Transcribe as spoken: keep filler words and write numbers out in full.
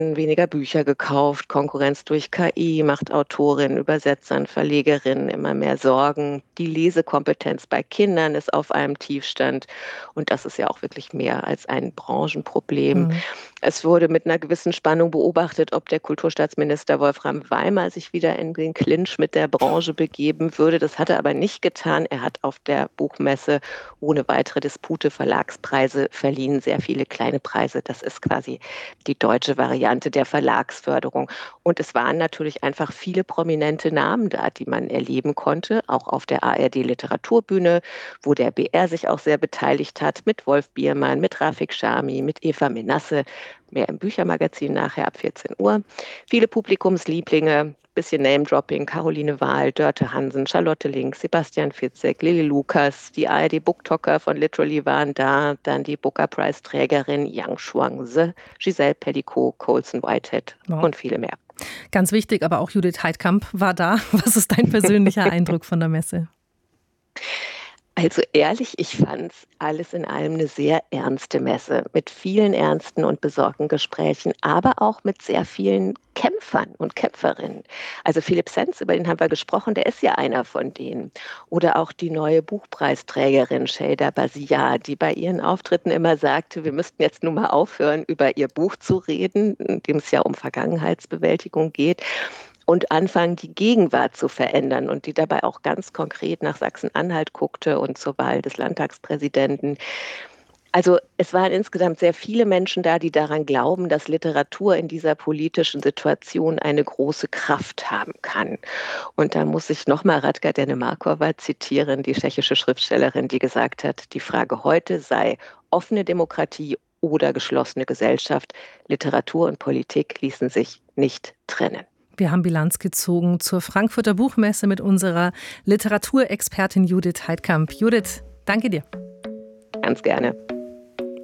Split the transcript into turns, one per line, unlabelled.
weniger Bücher gekauft, Konkurrenz durch K I macht Autorinnen, Übersetzern, Verlegerinnen immer mehr Sorgen. Die Lesekompetenz bei Kindern ist auf einem Tiefstand und das ist ja auch wirklich mehr als ein Branchenproblem.
Mhm.
Es wurde mit einer gewissen Spannung beobachtet, ob der Kulturstaatsminister Wolfram Weimar sich wieder in den Clinch mit der Branche begeben würde. Das hat er aber nicht getan. Er hat auf der Buchmesse ohne weitere Dispute Verlagspreise verliehen, sehr viele kleine Preise. Das ist quasi die deutsche Variante der Verlagsförderung. Und es waren natürlich einfach viele prominente Namen da, die man erleben konnte, auch auf der A R D-Literaturbühne, wo der B R sich auch sehr beteiligt hat, mit Wolf Biermann, mit Rafik Shami, mit Eva Menasse, mehr im Büchermagazin nachher ab vierzehn Uhr. Viele Publikumslieblinge, bisschen Name-Dropping, Caroline Wahl, Dörte Hansen, Charlotte Link, Sebastian Fitzek, Lilly Lukas, die A R D-Booktalker von Literally waren da, dann die Booker-Prize-Trägerin Yang Shuangzi, Giselle Pellicot, Colson Whitehead
Wow.
und viele mehr.
Ganz wichtig, aber auch Judith Heidkamp war da. Was ist dein persönlicher Eindruck von der Messe?
Also ehrlich, ich fand es alles in allem eine sehr ernste Messe mit vielen ernsten und besorgten Gesprächen, aber auch mit sehr vielen Kämpfern und Kämpferinnen. Also Philipp Senz, über den haben wir gesprochen, der ist ja einer von denen. Oder auch die neue Buchpreisträgerin Şeyda Bazia, die bei ihren Auftritten immer sagte, wir müssten jetzt nun mal aufhören, über ihr Buch zu reden, in dem es ja um Vergangenheitsbewältigung geht, und anfangen, die Gegenwart zu verändern und die dabei auch ganz konkret nach Sachsen-Anhalt guckte und zur Wahl des Landtagspräsidenten. Also es waren insgesamt sehr viele Menschen da, die daran glauben, dass Literatur in dieser politischen Situation eine große Kraft haben kann. Und da muss ich nochmal Radka Denemarkova zitieren, die tschechische Schriftstellerin, die gesagt hat, die Frage heute sei offene Demokratie oder geschlossene Gesellschaft. Literatur und Politik ließen sich nicht trennen.
Wir haben Bilanz gezogen zur Frankfurter Buchmesse mit unserer Literaturexpertin Judith Heidkamp. Judith, danke dir.
Ganz gerne.